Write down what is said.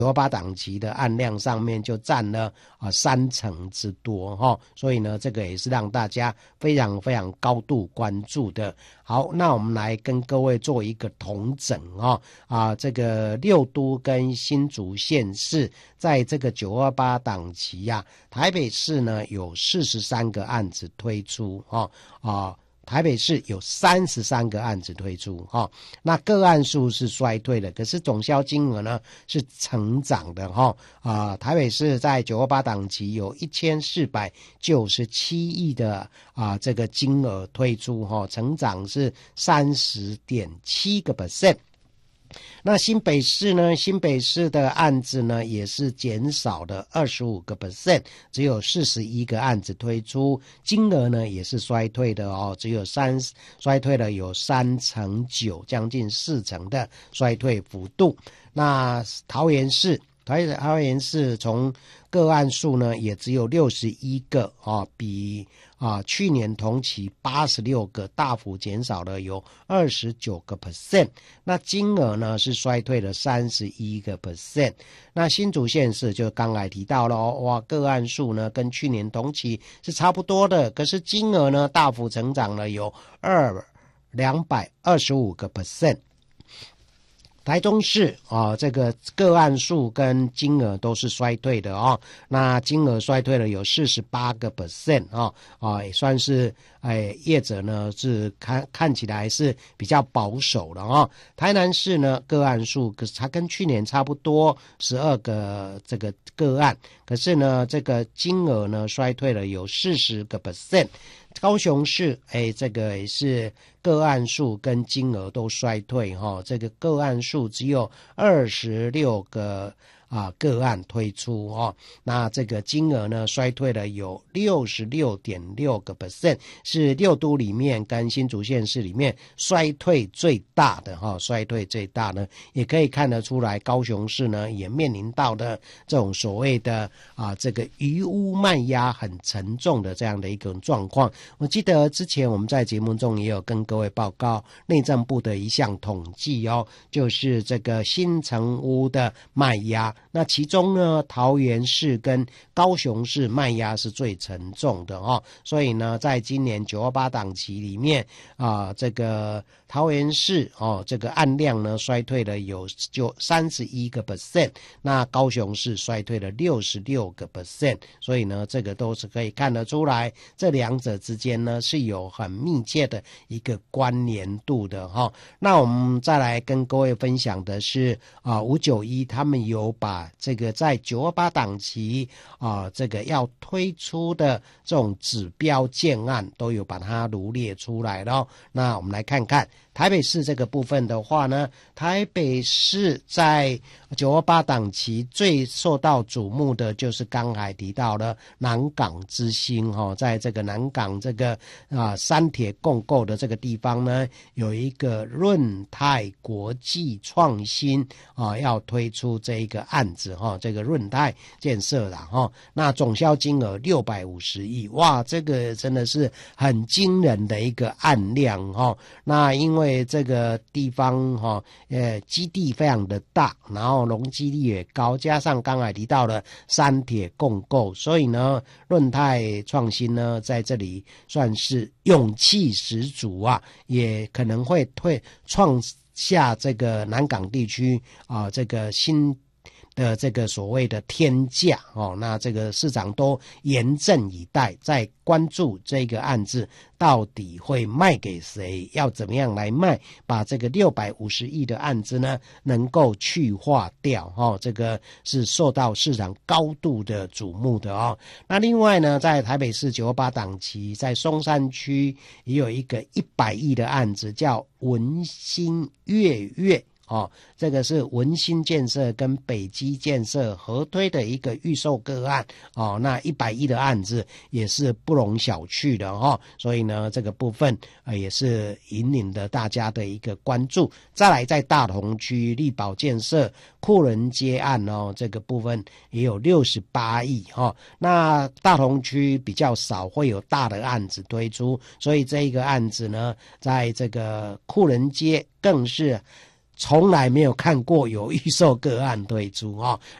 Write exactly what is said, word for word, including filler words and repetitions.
九二八档期的案量上面就占了啊三成之多哈、哦，所以呢，这个也是让大家非常非常高度关注的。好，那我们来跟各位做一个统整哦啊，这个六都跟新竹县市在这个九二八档期呀、啊，台北市呢有四十三个案子推出哈啊。啊台北市有三十三个案子推出哈、哦，那个案数是衰退的，可是总销金额呢是成长的哈、哦、啊，台北市在九二八档期有一千四百九十七亿的啊这个金额推出哈、哦，成长是三十点七个 percent。那新北市呢？新北市的案子呢也是减少了二十五个 percent， 只有四十一个案子推出，金额呢也是衰退的哦，只有三衰退了有三成九，将近四成的衰退幅度。那桃园市。桃园市从个案数呢也只有六十一个啊，比啊去年同期八十六个大幅减少了有二十九个 percent， 那金额呢是衰退了三十一个 percent。那新竹县市就刚才提到了哦，哇，个案数呢跟去年同期是差不多的，可是金额呢大幅成长了有二两百二十五个 percent。台中市啊，这个个案数跟金额都是衰退的哦。那金额衰退了有四十八个 percent 啊啊，也算是哎业者呢是看看起来是比较保守的哦。台南市呢个案数可是它跟去年差不多十二个这个个案，可是呢这个金额呢衰退了有四十个 percent。高雄市哎这个也是个案数跟金额都衰退哈、哦，这个个案数只有二十六个啊个案推出哦，那这个金额呢衰退了有六十六点六个 percent， 是六都里面跟新竹县市里面衰退最大的哈、哦，衰退最大呢，也可以看得出来，高雄市呢也面临到的这种所谓的啊这个余屋卖压很沉重的这样的一种状况。我记得之前我们在节目中也有跟各位报告内政部的一项统计哦，就是这个新成屋的卖压。那其中呢，桃园市跟高雄市卖压是最沉重的哦，所以呢，在今年九二八档期里面啊，这个桃园市哦，这个案量呢衰退了有就三十一个 percent， 那高雄市衰退了六十六个 percent， 所以呢，这个都是可以看得出来，这两者之间呢是有很密切的一个关联度的哈、哦。那我们再来跟各位分享的是啊，五九一他们有把把这个在九二八档期啊、呃，这个要推出的这种指标建案都有把它罗列出来了、哦。那我们来看看台北市这个部分的话呢，台北市在九二八档期最受到瞩目的就是刚才提到的南港之星哈、哦，在这个南港这个啊三铁共构的这个地方呢，有一个润泰国际创新啊要推出这一个案子哈、哦，这个润泰建设啦哈、哦，那总销金额六百五十亿，哇，这个真的是很惊人的一个案量哈、哦。那因为这个地方哈、哦，呃，基地非常的大，然后容积率也高，加上刚才提到了三铁共构，所以呢，润泰创新呢在这里算是勇气十足啊，也可能会推创下这个南港地区啊、呃、这个新的这个所谓的天价哦，那这个市长都严阵以待，在关注这个案子到底会卖给谁，要怎么样来卖，把这个六百五十亿的案子呢能够去化掉哦，这个是受到市场高度的瞩目的哦。那另外呢，在台北市九二八档期，在松山区也有一个一百亿的案子，叫文心月月。哦，这个是文心建设跟北基建设合推的一个预售个案哦，那一百亿的案子也是不容小觑的哦，所以呢，这个部分呃也是引领了大家的一个关注。再来，在大同区力宝建设库伦街案哦，这个部分也有六十八亿哦。那大同区比较少会有大的案子推出，所以这一个案子呢，在这个库伦街更是从来没有看过有预售个案推出哦。